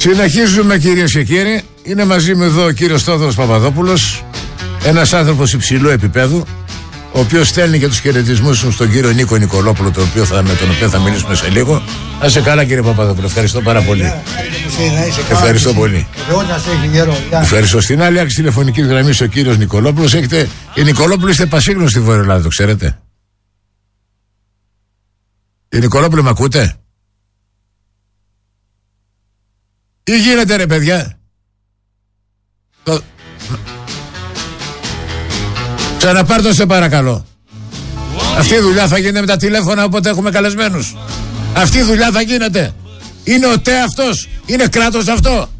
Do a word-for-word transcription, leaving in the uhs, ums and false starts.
Συνεχίζουμε, κυρίες και κύριοι. Είναι μαζί μου εδώ ο κύριος Θόδωρος Παπαδόπουλος, ένας άνθρωπος υψηλού επίπεδου, ο οποίος στέλνει και τους χαιρετισμούς του στον κύριο Νίκο Νικολόπουλο, το οποίο θα, με τον οποίο θα μιλήσουμε σε λίγο. Να είσαι καλά, κύριε Παπαδόπουλο, ευχαριστώ πάρα πολύ. Ευχαριστώ πολύ. Ευχαριστώ. Στην άλλη άκρη τηλεφωνικής γραμμής ο κύριος Νικολόπουλος. Έχετε... Η Νικολόπουλο είστε πασίγνωστοι στη Βόρεια Ελλάδα, το ξέρετε? Η Νικολόπουλο, με ακούτε? Τι γίνεται, ρε παιδιά? Το... Ξαναπάρτο, σε παρακαλώ. Αυτή η δουλειά θα γίνεται με τα τηλέφωνα όποτε έχουμε καλεσμένους. Αυτή η δουλειά θα γίνεται. Είναι ο ΤΕ αυτός? Είναι κράτος αυτό?